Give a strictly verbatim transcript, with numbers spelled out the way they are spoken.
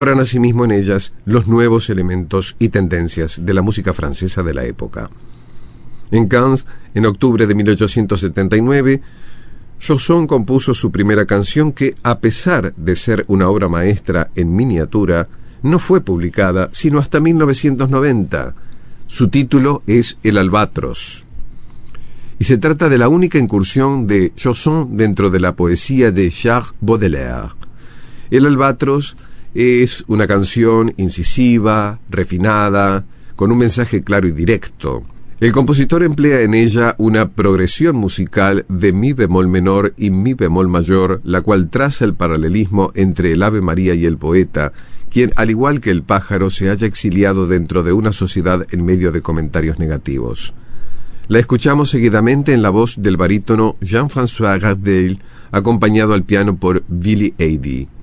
incorporan asimismo en ellas los nuevos elementos y tendencias de la música francesa de la época. En Cannes, en octubre de mil ochocientos setenta y nueve, Chausson compuso su primera canción que, a pesar de ser una obra maestra en miniatura, no fue publicada sino hasta mil novecientos noventa. Su título es El Albatros, y se trata de la única incursión de Chausson dentro de la poesía de Charles Baudelaire. El Albatros es una canción incisiva, refinada, con un mensaje claro y directo. El compositor emplea en ella una progresión musical de mi bemol menor y mi bemol mayor, la cual traza el paralelismo entre el Ave María y el poeta, quien, al igual que el pájaro, se halla exiliado dentro de una sociedad en medio de comentarios negativos. La escuchamos seguidamente en la voz del barítono Jean-François Gardel, acompañado al piano por Billy Eady.